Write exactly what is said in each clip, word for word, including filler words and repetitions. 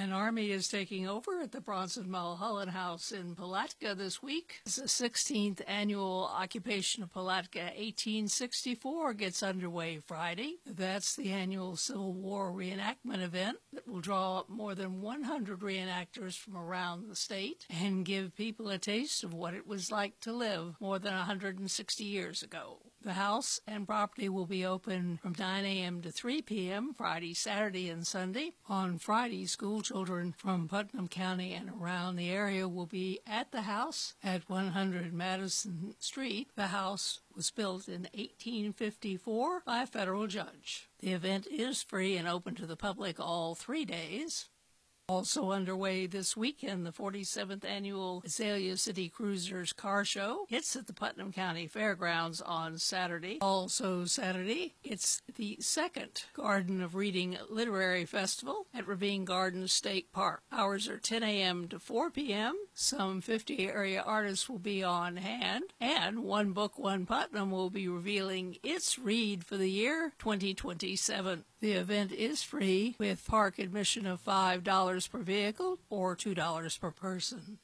An army is taking over at the Bronson Mulholland House in Palatka this week. The sixteenth annual occupation of Palatka eighteen sixty-four gets underway Friday. That's the annual Civil War reenactment event that will draw up more than one hundred reenactors from around the state and give people a taste of what it was like to live more than one hundred sixty years ago. The house and property will be open from nine a.m. to three p.m. Friday, Saturday, and Sunday. On Friday, school children from Putnam County and around the area will be at the house at one hundred Madison Street. The house was built in eighteen fifty-four by a federal judge. The event is free and open to the public all three days. Also underway this weekend, the forty-seventh Annual Azalea City Cruisers Car Show. It's at the Putnam County Fairgrounds on Saturday. Also Saturday, it's the second Garden of Reading Literary Festival at Ravine Gardens State Park. Hours are ten a.m. to four p.m. Some fifty area artists will be on hand, and One Book, One Putnam will be revealing its read for the year twenty twenty-seven. The event is free with park admission of five dollars per vehicle or two dollars per person.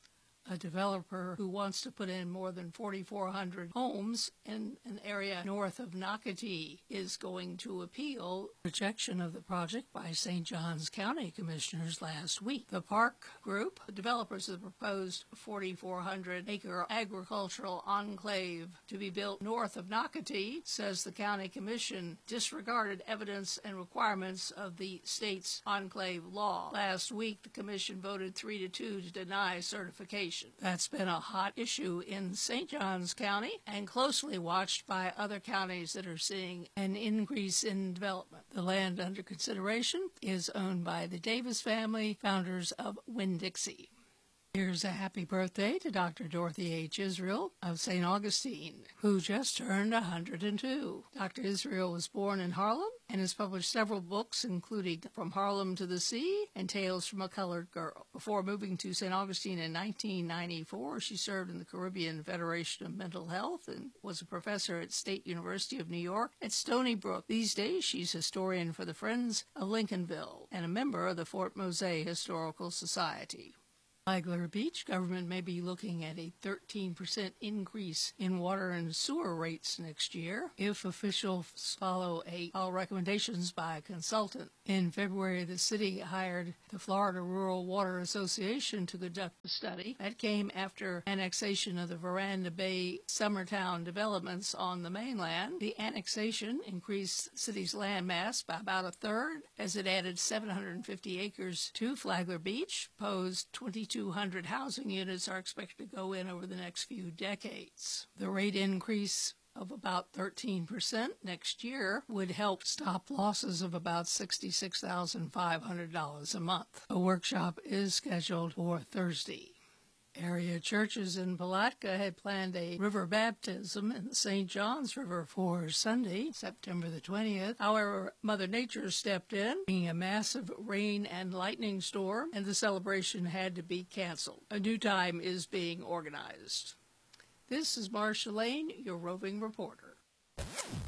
A developer who wants to put in more than forty-four hundred homes in an area north of Nocatee is going to appeal rejection of the project by Saint Johns County Commissioners last week. The Park Group, the developers of the proposed forty-four hundred acre agricultural enclave to be built north of Nocatee, says the County Commission disregarded evidence and requirements of the state's enclave law. Last week, the Commission voted three to two to deny certification. That's been a hot issue in Saint Johns County and closely watched by other counties that are seeing an increase in development. The land under consideration is owned by the Davis family, founders of Winn-Dixie. Here's a happy birthday to Doctor Dorothy H. Israel of Saint Augustine, who just turned one hundred two. Doctor Israel was born in Harlem and has published several books, including From Harlem to the Sea and Tales from a Colored Girl. Before moving to Saint Augustine in nineteen ninety-four, she served in the Caribbean Federation of Mental Health and was a professor at State University of New York at Stony Brook. These days, she's historian for the Friends of Lincolnville and a member of the Fort Mose Historical Society. Flagler Beach, government may be looking at a thirteen percent increase in water and sewer rates next year if officials follow a follow recommendations by a consultant. In February, the city hired the Florida Rural Water Association to conduct a study. That came after annexation of the Veranda Bay Summertown developments on the mainland. The annexation increased the city's land mass by about a third as it added seven hundred fifty acres to Flagler Beach, posed twenty-two hundred housing units are expected to go in over the next few decades. The rate increase of about thirteen percent next year would help stop losses of about sixty-six thousand five hundred dollars a month. A workshop is scheduled for Thursday. Area churches in Palatka had planned a river baptism in the Saint Johns River for Sunday, September the twentieth. However, Mother Nature stepped in, bringing a massive rain and lightning storm, and the celebration had to be canceled. A new time is being organized. This is Marcia Lane, your roving reporter.